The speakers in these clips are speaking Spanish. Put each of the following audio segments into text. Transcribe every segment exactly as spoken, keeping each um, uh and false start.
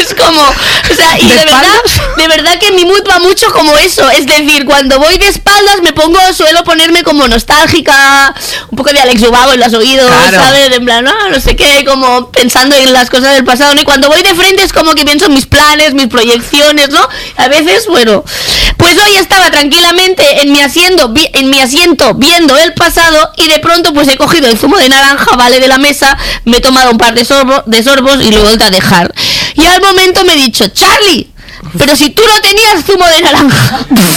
¿sabes? Como, o sea, y de, de verdad, de verdad que mi mood va mucho como eso. Es decir, cuando voy de espaldas me pongo, suelo ponerme como nostálgica, un poco de Alex Ubago en los oídos, claro. ¿sabes? En plan, no, no sé qué, como pensando en las cosas del pasado, ¿no? Y cuando voy de frente es como que pienso en mis planes, mis proyecciones, ¿no? A veces, bueno, pues hoy estaba tranquilamente en mi asiento, en mi asiento viendo el pasado y de pronto pues he cogido el zumo de naranja, vale, de la mesa, me he tomado un par de, sorbo, de sorbos y lo he vuelto a dejar. Y al momento me he dicho, Charlie, pero si tú no tenías zumo de naranja.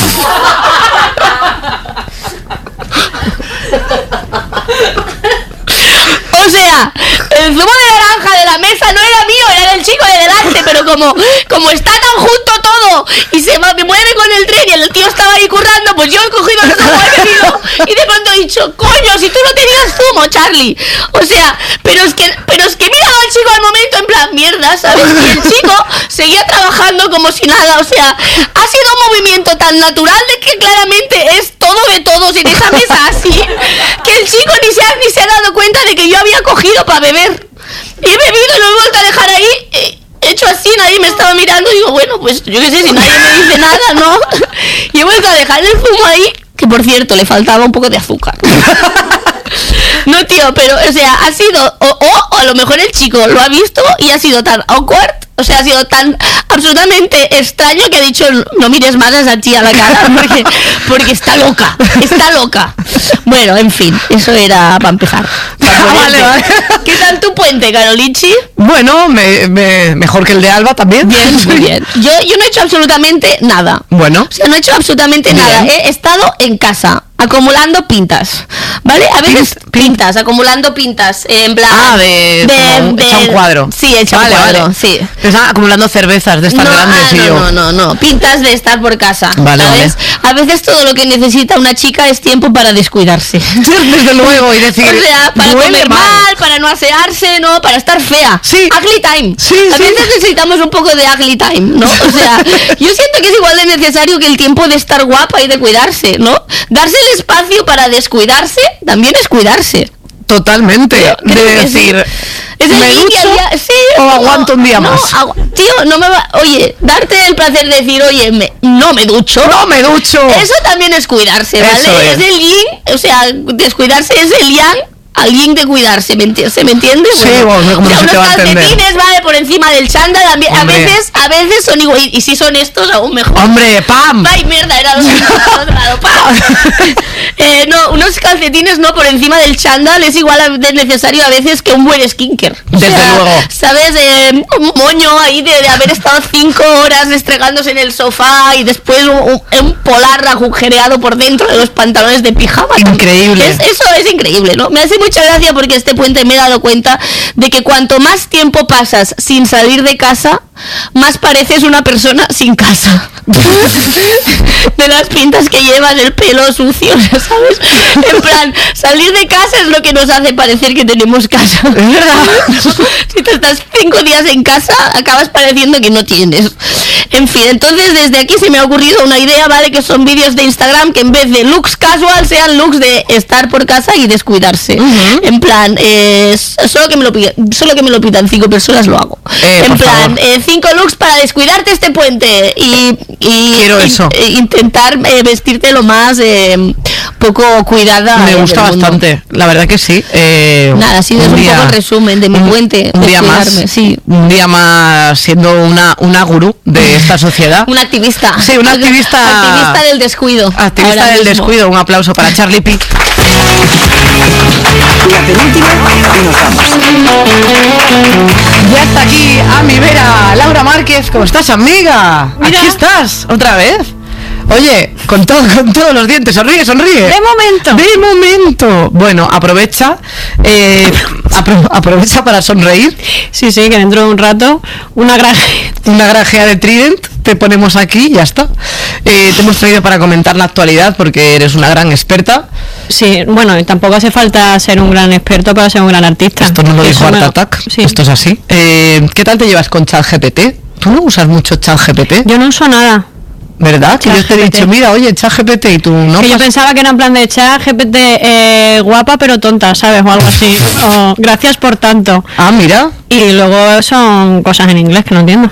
O sea, el zumo de naranja de la mesa no era mío, era del chico de delante, pero como, como está tan junto todo y se me mueve con el tren y el tío estaba ahí currando, pues yo he cogido el zumo, he bebido y de pronto he dicho, coño, si tú no tenías zumo, Charlie. O sea, pero es que, pero es que he mirado al chico al momento en plan, mierda, ¿sabes? Y el chico seguía trabajando como si nada, o sea, ha sido un movimiento tan natural de que claramente es todo de todos en esa mesa así, que el chico ni se ha, ni se ha dado cuenta de que yo había cogido para beber. He bebido y lo he vuelto a dejar ahí. He hecho así, nadie me estaba mirando y digo, bueno, pues yo qué sé, si nadie me dice nada, ¿no? Y he vuelto a dejar el zumo ahí, que por cierto, le faltaba un poco de azúcar. No, tío, pero, o sea, ha sido, o, o, o a lo mejor el chico lo ha visto y ha sido tan awkward, o sea, ha sido tan absolutamente extraño que ha dicho, no mires más a esa tía a la cara, porque, porque está loca, está loca. Bueno, en fin, eso era para empezar. Para vale, vale. ¿Qué tal tu puente, Carolichi? Bueno, me, me, mejor que el de Alba también. Bien, muy bien. Yo, yo no he hecho absolutamente nada. Bueno. O sea, no he hecho absolutamente bien. nada. He estado en casa, acumulando pintas, ¿vale? A veces pintas, acumulando pintas, eh, en plan... Ah, de... de, de hecha un cuadro. Sí, hecha vale, un cuadro, vale. sí. Están acumulando cervezas de estas no, grandes ah, y no, yo... no, no, no, pintas de estar por casa, vale, ¿sabes? Vale. A veces todo lo que necesita una chica es tiempo para descuidarse. Desde luego, y decir... O sea, para comer mal, mal, para no asearse, ¿no? Para estar fea. Sí. Ugly time. Sí, a sí. veces necesitamos un poco de ugly time, ¿no? O sea, yo siento que es igual de necesario que el tiempo de estar guapa y de cuidarse, ¿no? Darse el espacio para descuidarse también es cuidarse. Totalmente. Creo, creo de decir, sí. ¿me ducho día, sí, o no, aguanto un día no, más? Agu tío, no me va... Oye, darte el placer de decir, oye, me, no me ducho. ¡No me ducho! Eso también es cuidarse, ¿vale? Eso es. Es el yin, o sea, descuidarse es el yang. Alguien de cuidarse, ¿me entiende? ¿Se me entiende? Sí, bueno, como o sea, no se te va a entender. Unos calcetines, vale, por encima del chándal, a, a veces, a veces son igual, y, y si son estos, aún mejor. ¡Hombre, pam! ¡Ay, mierda! Era dos otro lado, ¡pam! eh, no, unos calcetines, no, por encima del chándal es igual de necesario a veces que un buen skincare. Desde o sea, luego. ¿sabes? Eh, un moño ahí de, de haber estado cinco horas restregándose en el sofá y después un, un, un polar agujereado por dentro de los pantalones de pijama. Increíble. Es, eso es increíble, ¿no? Me hace mucha gracia porque este puente me he dado cuenta de que cuanto más tiempo pasas sin salir de casa, más pareces una persona sin casa. De las pintas que llevas, el pelo sucio, ¿sabes? En plan, salir de casa es lo que nos hace parecer que tenemos casa. Es verdad. Si te estás cinco días en casa, acabas pareciendo que no tienes. En fin, entonces desde aquí se me ha ocurrido una idea, ¿vale? Que son vídeos de Instagram que en vez de looks casual sean looks de estar por casa y descuidarse. Uh-huh. En plan, eh, solo que me lo pidan, solo que me lo pidan cinco personas lo hago. Eh, en plan, eh, cinco looks para descuidarte este puente y, y quiero y, eso. E, intentar eh, vestirte lo más eh, poco cuidada. Me gusta bastante, la verdad que sí. Eh, Nada, así es un, un poco el resumen de mi un, puente. Un día más, sí. un día más siendo una una gurú de esta sociedad. Una activista. Sí, una activista. Activista del descuido. Activista del mismo. descuido. Un aplauso para Charlie P. La penúltima y nos vamos. Ya está aquí a mi vera Laura Márquez. ¿Cómo estás, amiga? Mira. Aquí estás, otra vez. Oye, con todo, con todos los dientes, sonríe, sonríe. De momento. De momento. Bueno, aprovecha, eh, apro aprovecha para sonreír. Sí, sí, que dentro de un rato una grajea, una grajea de Trident te ponemos aquí y ya está. Eh, te hemos traído para comentar la actualidad porque eres una gran experta. Sí, bueno, y tampoco hace falta ser un gran experto para ser un gran artista. Esto no lo dijo Art Attack, sí. Esto es así. Eh, ¿Qué tal te llevas con ChatGPT? ¿Tú no usas mucho ChatGPT? Yo no uso nada. ¿Verdad? Que yo te he dicho, mira, oye, ChatGPT y tú no. Que yo pensaba que era en plan de ChatGPT eh, guapa pero tonta, ¿sabes? O algo así. O gracias por tanto. Ah, mira. Y luego son cosas en inglés que no entiendo.